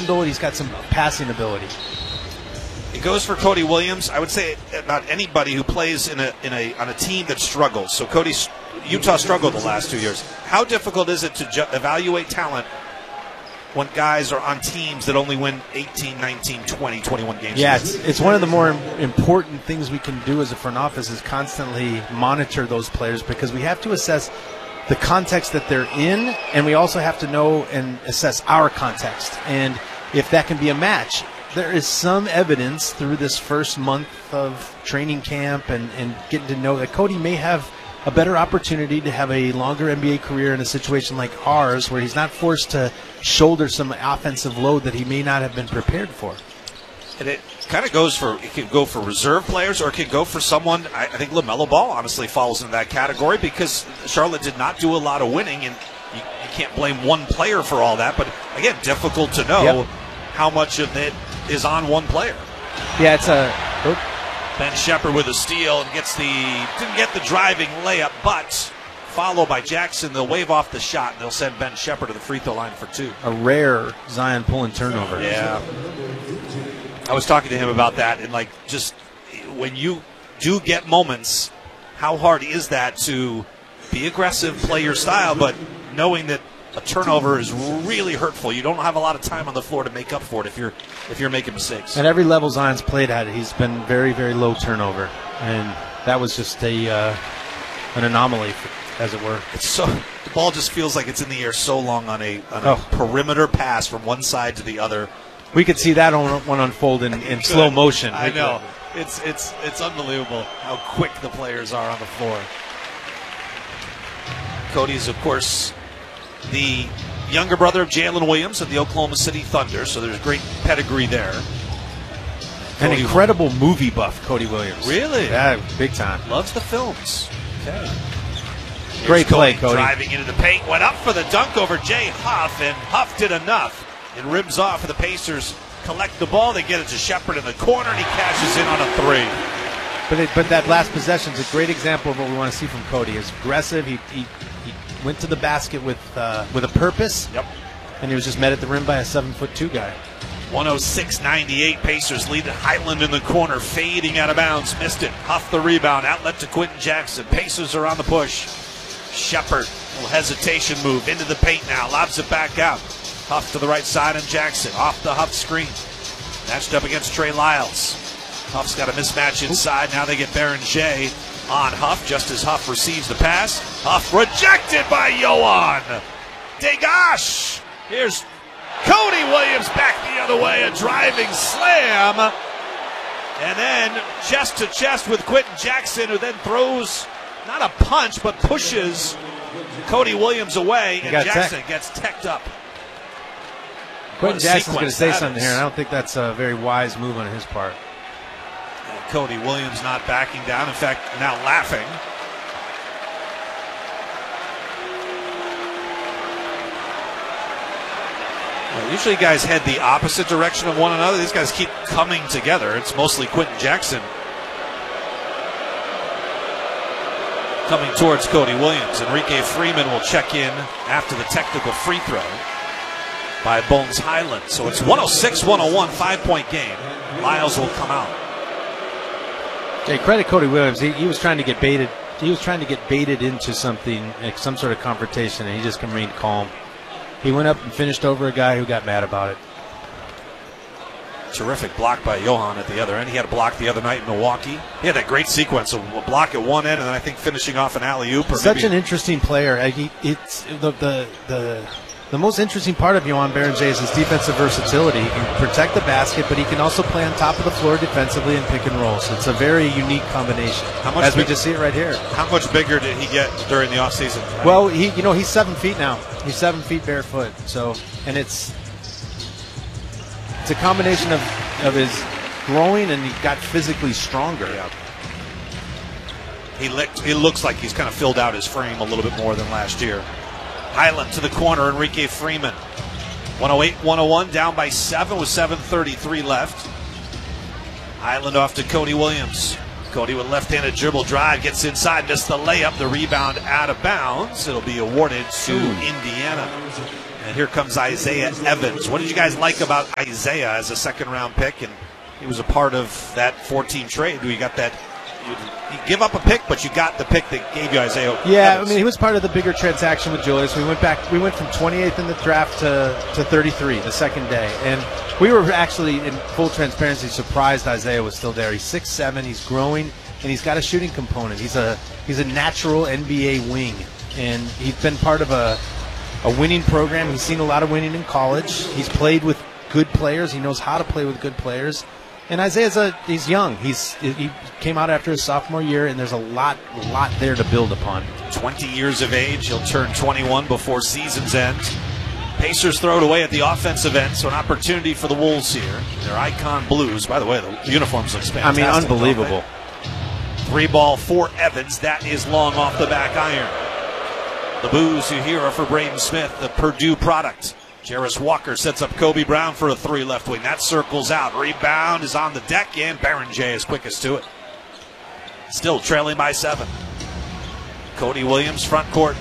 though, and he's got some passing ability. It goes for Cody Williams. I would say about anybody who plays on a team that struggles. So Utah struggled the last 2 years. How difficult is it to evaluate talent when guys are on teams that only win 18, 19, 20, 21 games? Yeah, it's one of the more important things we can do as a front office is constantly monitor those players, because we have to assess the context that they're in, and we also have to know and assess our context. And if that can be a match, there is some evidence through this first month of training camp and getting to know that Cody may have a better opportunity to have a longer NBA career in a situation like ours, where he's not forced to shoulder some offensive load that he may not have been prepared for. And it kind of goes for, it could go for reserve players, or it could go for someone. I think LaMelo Ball honestly falls into that category, because Charlotte did not do a lot of winning, and you can't blame one player for all that. But again, difficult to know how much of it is on one player. Yeah, it's a Ben Shepherd with a steal and didn't get the driving layup, but followed by Jackson. They'll wave off the shot, and they'll send Ben Shepherd to the free throw line for 2. A rare Zion pulling turnover. Yeah. I was talking to him about that, and like, just when you do get moments, how hard is that to be aggressive, play your style, but knowing that a turnover is really hurtful. You don't have a lot of time on the floor to make up for it if you're making mistakes. At every level Zion's played at, he's been very, very low turnover, and that was just an anomaly, as it were. The ball just feels like it's in the air so long on a perimeter pass from one side to the other. We could see that one unfold in slow motion. I know. It's unbelievable how quick the players are on the floor. Cody's, of course, the younger brother of Jalen Williams of the Oklahoma City Thunder, so there's great pedigree there. An incredible movie buff, Cody Williams. Really? Yeah, big time. Loves the films. Okay. Great play, Cody. Driving into the paint, went up for the dunk over Jay Huff, and Huff did enough. It ribs off, and the Pacers collect the ball. They get it to Shepherd in the corner, and he cashes in on a 3. But that last possession is a great example of what we want to see from Cody. He's aggressive. He went to the basket with a purpose. Yep. And he was just met at the rim by a 7'2" guy. 106-98. Pacers lead Highland in the corner, fading out of bounds. Missed it. Huff the rebound. Outlet to Quentin Jackson. Pacers are on the push. Shepherd, little hesitation move into the paint now. Lobs it back out. Huff to the right side, and Jackson off the Huff screen. Matched up against Trey Lyles. Huff's got a mismatch inside. Now they get Beringer on Huff just as Huff receives the pass. Huff rejected by Yohan. Degash. Here's Cody Williams back the other way. A driving slam. And then chest to chest with Quentin Jackson, who then throws not a punch, but pushes Cody Williams away. And Jackson gets teched up. Quentin Jackson's going to say something here, and I don't think that's a very wise move on his part. Cody Williams not backing down. In fact, now laughing. Well, usually guys head the opposite direction of one another. These guys keep coming together. It's mostly Quentin Jackson coming towards Cody Williams. Enrique Freeman will check in after the technical free throw by Bones Highland. So it's 106-101, 5-point game. Lyles will come out. Okay, credit Cody Williams. He was trying to get baited. He was trying to get baited into something, like some sort of confrontation, and he just remained calm. He went up and finished over a guy who got mad about it. Terrific block by Yohan at the other end. He had a block the other night in Milwaukee. He had that great sequence of a block at one end, and then I think finishing off an alley-oop. Such an interesting player. It's the most interesting part of Yohan Beringer is his defensive versatility. He can protect the basket, but he can also play on top of the floor defensively and pick and roll. So it's a very unique combination, as we just see it right here. How much bigger did he get during the offseason? Well, he's 7 feet now. He's 7 feet barefoot. So, and it's a combination of his growing, and he got physically stronger. Yeah. He looks like he's kind of filled out his frame a little bit more than last year. Highland to the corner, Enrique Freeman. 108-101, down by 7 with 7:33 left. Highland off to Cody Williams. Cody with left-handed dribble drive, gets inside, missed the layup, the rebound out of bounds. It'll be awarded to Indiana. And here comes Isaiah Evans. What did you guys like about Isaiah as a second-round pick? And he was a part of that 14 trade. We got that. You give up a pick, but you got the pick that gave you Isaiah Evans. I mean, he was part of the bigger transaction with Julius. We went from 28th in the draft to 33 the second day. And we were actually, in full transparency, surprised Isaiah was still there. He's 6'7", he's growing, and he's got a shooting component. He's a natural NBA wing, and he's been part of a winning program. He's seen a lot of winning in college. He's played with good players. He knows how to play with good players. And he's young. He came out after his sophomore year, and there's a lot there to build upon. 20 years of age. He'll turn 21 before season's end. Pacers throw it away at the offensive end, so an opportunity for the Wolves here. Their icon blues. By the way, the uniforms look fantastic. I mean, unbelievable. 3-ball for Evans. That is long off the back iron. The boos you hear are for Braden Smith, the Purdue product. Jarris Walker sets up Kobe Brown for a 3 left wing. That circles out. Rebound is on the deck, and Baron J is quickest to it. Still trailing by 7. Cody Williams, front court.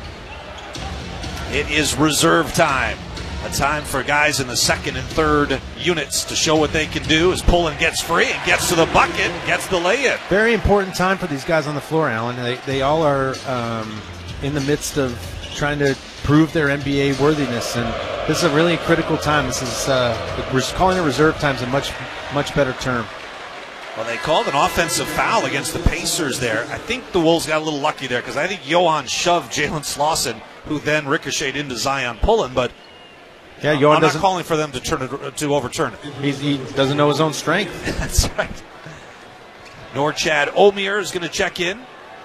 It is reserve time. A time for guys in the second and third units to show what they can do as Pullen gets free and gets to the bucket and gets the lay-in. Very important time for these guys on the floor, Alan. They all are in the midst of trying to prove their NBA worthiness, and this is a really critical time. This is we're calling it reserve time is a much better term. Well, they called an offensive foul against the Pacers there. I think the Wolves got a little lucky there because I think Johan shoved Jalen Slauson, who then ricocheted into Zion Pullen. But yeah, I'm not calling for them to overturn it. He doesn't know his own strength. That's right. Norchad Omier is going to check in.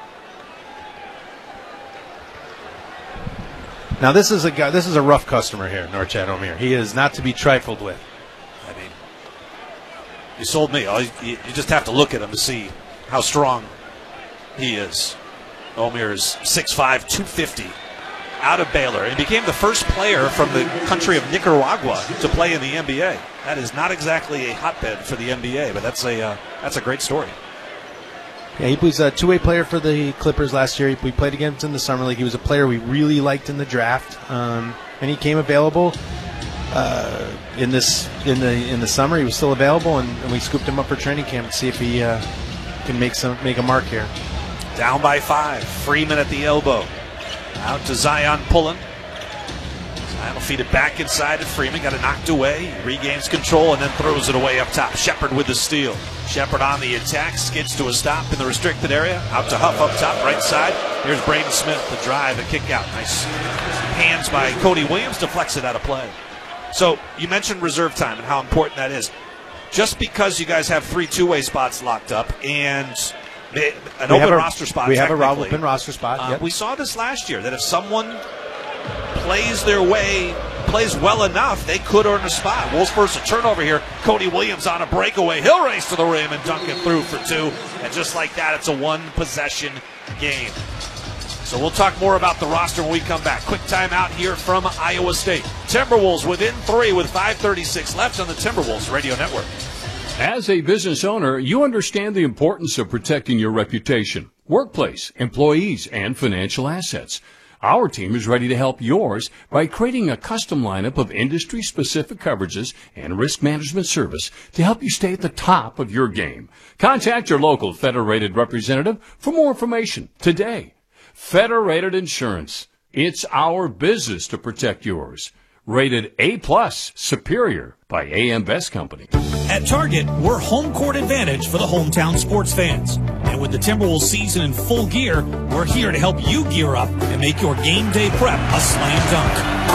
Now this is a rough customer here, Norchad Omier. He is not to be trifled with. I mean, you sold me. You just have to look at him to see how strong he is. Omier is 6'5", 250, out of Baylor, and became the first player from the country of Nicaragua to play in the NBA. That is not exactly a hotbed for the NBA, but that's a great story. Yeah, he was a two-way player for the Clippers last year. We played against him in the summer league. He was a player we really liked in the draft, and he came available in the summer. He was still available, and we scooped him up for training camp to see if he can make a mark here. Down by 5. Freeman at the elbow. Out to Zion Pullen. Zion will feed it back inside to Freeman. Got it knocked away. He regains control and then throws it away up top. Shepard with the steal. Shepard on the attack. Skids to a stop in the restricted area. Out to Huff up top, right side. Here's Braden Smith, the drive, the kick out. Nice hands by Cody Williams. Deflects it out of play. So you mentioned reserve time and how important that is. Just because you guys have 3 two-way spots locked up and an open roster spot. We have a open roster spot. Yep. We saw this last year, that if someone plays well enough, they could earn a spot. Wolves first a turnover here. Cody Williams on a breakaway. He'll race to the rim and dunk it through for 2. And just like that, it's a one-possession game. So we'll talk more about the roster when we come back. Quick timeout here from Iowa State. Timberwolves within 3 with 5:36 left on the Timberwolves Radio Network. As a business owner, you understand the importance of protecting your reputation, workplace, employees, and financial assets. Our team is ready to help yours by creating a custom lineup of industry-specific coverages and risk management service to help you stay at the top of your game. Contact your local Federated representative for more information today. Federated Insurance. It's our business to protect yours. Rated A+ Superior by AM Best Company. At Target, we're home court advantage for the hometown sports fans. And with the Timberwolves season in full gear, we're here to help you gear up and make your game day prep a slam dunk.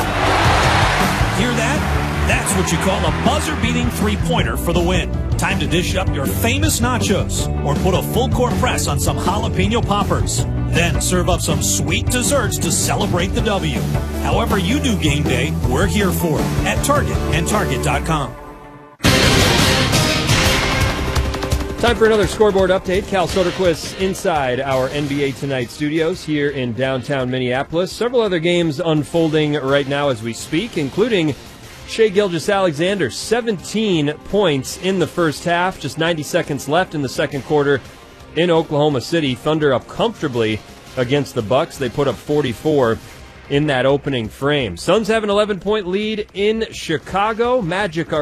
Hear that? That's what you call a buzzer-beating three-pointer for the win. Time to dish up your famous nachos or put a full-court press on some jalapeno poppers. Then serve up some sweet desserts to celebrate the W. However you do game day, we're here for it at Target and Target.com. Time for another scoreboard update. Cal Soderquist inside our NBA Tonight studios here in downtown Minneapolis. Several other games unfolding right now as we speak, including Shai Gilgeous-Alexander, 17 points in the first half, just 90 seconds left in the second quarter in Oklahoma City. Thunder up comfortably against the Bucks. They put up 44 in that opening frame. Suns have an 11-point lead in Chicago. Magic are